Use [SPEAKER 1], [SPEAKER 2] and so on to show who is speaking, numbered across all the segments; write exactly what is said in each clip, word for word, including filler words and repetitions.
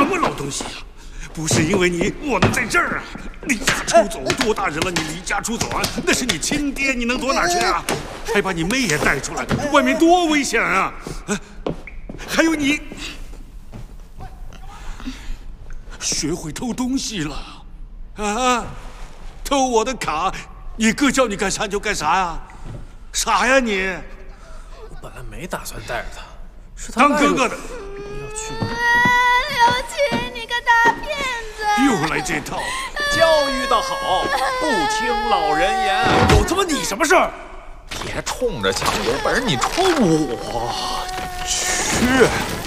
[SPEAKER 1] 什么老东西呀？不是因为你，我能在这儿啊！离家出走，多大人了，你离家出走啊？那是你亲爹，你能躲哪儿去啊？还把你妹也带出来，外面多危险啊！还有你，学会偷东西了，啊！偷我的卡，你哥叫你干啥你就干啥呀？傻呀你！
[SPEAKER 2] 我本来没打算带着他，是他
[SPEAKER 1] 当哥哥的
[SPEAKER 2] 要去。
[SPEAKER 3] 刘七，你个大骗子！
[SPEAKER 1] 又来这套。
[SPEAKER 4] 教育的好，不听老人言。
[SPEAKER 2] 有他妈你什么事儿？
[SPEAKER 4] 别冲着抢，有本事你冲我去！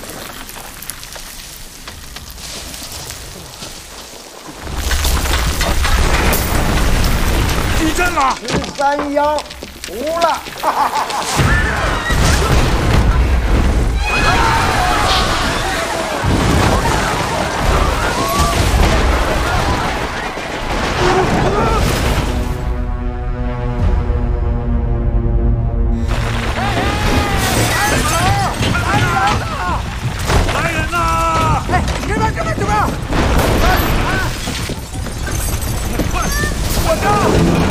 [SPEAKER 1] 地震了！
[SPEAKER 5] 十三幺，服了！哈哈哈哈。
[SPEAKER 1] 来人呐！
[SPEAKER 5] 哎，这边，这边，这边！我这。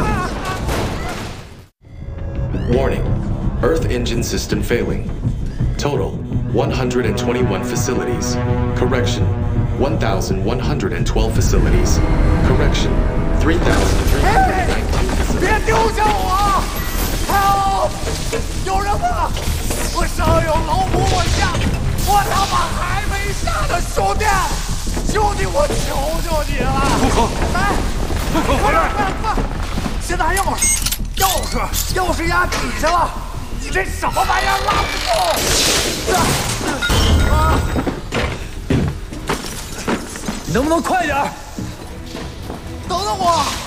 [SPEAKER 6] Warning, Earth engine system failing. Total, one hundred twenty-one facilities. Correction, one thousand one hundred twelve facilities. Correction, three thousand three hundred nineteen facilities.
[SPEAKER 5] 别丢下我 ！Help！ 有人吗？我上有老母，我下，我他妈还没下呢，兄弟！兄弟，我求求你了！
[SPEAKER 1] 不可！
[SPEAKER 5] 来，
[SPEAKER 1] 不可回来！
[SPEAKER 5] 快快！现在还钥匙，钥匙，钥匙压底下了！你这什么玩意儿，拉不动！啊！
[SPEAKER 2] 你能不能快点？
[SPEAKER 5] 等等我！